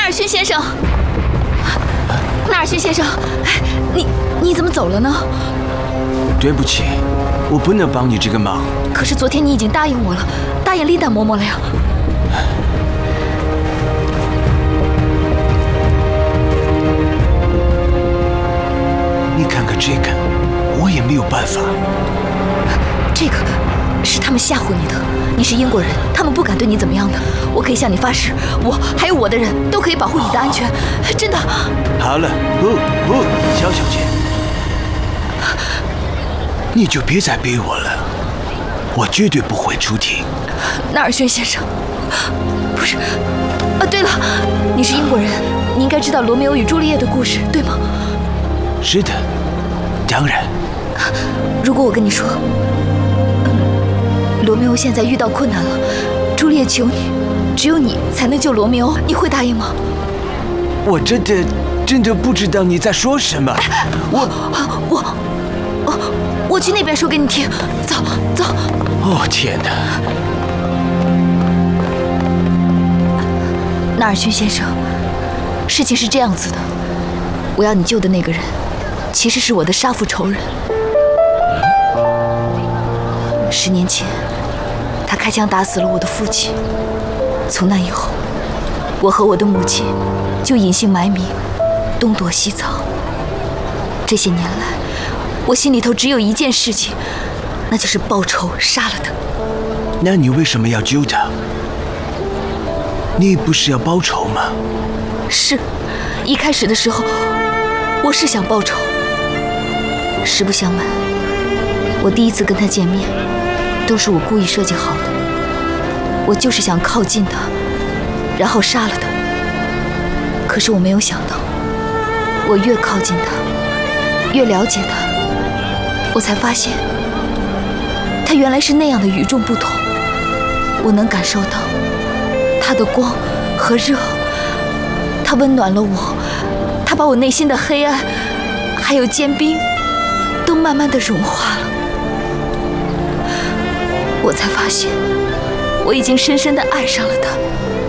尔逊先生，纳尔逊先生，你怎么走了呢？ 对不起，我不能帮你这个忙。 可是昨天你已经答应我了，答应丽达嬷嬷了呀。 你看看这个，我也没有办法。 这个是他们吓唬你的，你是英国人，他们不敢对你怎么样的。我可以向你发誓，我还有我的人都可以保护你的安全，真的。 好了，不，肖小姐，你就别再逼我了，我绝对不会出庭。 纳尔逊先生，不是，对了，你是英国人，你应该知道罗密欧与朱丽叶的故事，对吗？ 是的，当然。 如果我跟你说，罗密欧现在遇到困难了，朱丽叶求你，只有你才能救罗密欧，你会答应吗？ 我真的不知道你在说什么。 我去那边说给你听，走。 哦，天哪！ 纳尔逊先生，事情是这样子的，我要你救的那个人，其实是我的杀父仇人。10年前，他开枪打死了我的父亲。从那以后，我和我的母亲就隐姓埋名，东躲西藏。这些年来，我心里头只有一件事情，那就是报仇，杀了他。 那你为什么要救他？你不是要报仇吗？ 是，一开始的时候，我是想报仇。实不相瞒，我第一次跟他见面，都是我故意设计好的。我就是想靠近他，然后杀了他。可是我没有想到，我越靠近他，越了解他，我才发现，他原来是那样的与众不同。我能感受到他的光和热，他温暖了我，他把我内心的黑暗还有坚冰都慢慢的融化了。我才发现，我已经深深的爱上了他。